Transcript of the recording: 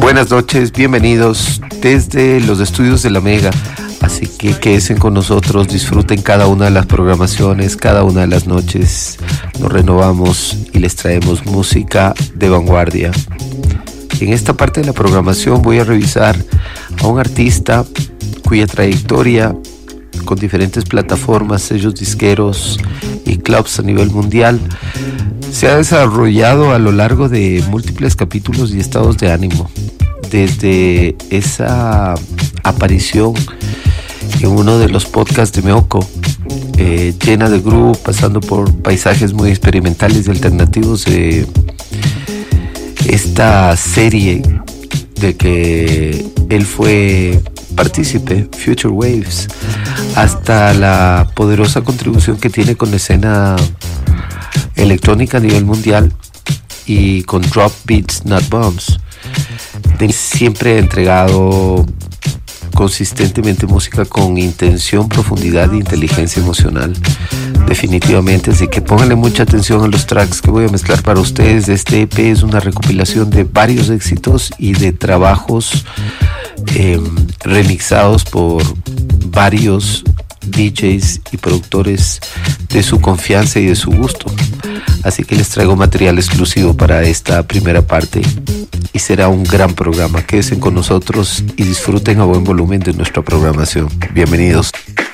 Buenas noches, bienvenidos desde los estudios de la Mega. Así que quédense con nosotros, disfruten cada una de las programaciones, cada una de las noches. Nos renovamos y les traemos música de vanguardia. En esta parte de la programación voy a revisar a un artista cuya trayectoria con diferentes plataformas, sellos disqueros y clubs a nivel mundial se ha desarrollado a lo largo de múltiples capítulos y estados de ánimo. Desde esa aparición en uno de los podcasts de Meoko, llena de groove, pasando por paisajes muy experimentales y alternativos de esta serie de que él fue partícipe, Future Waves, hasta la poderosa contribución que tiene con la escena electrónica a nivel mundial y con Drop Beats Not Bombs. Siempre he entregado consistentemente música con intención, profundidad e inteligencia emocional, definitivamente, así que pónganle mucha atención a los tracks que voy a mezclar para ustedes. Este EP es una recopilación de varios éxitos y de trabajos remixados por varios DJs y productores de su confianza y de su gusto, así que les traigo material exclusivo para esta primera parte y será un gran programa. Quédense con nosotros y disfruten a buen volumen de nuestra programación. Bienvenidos.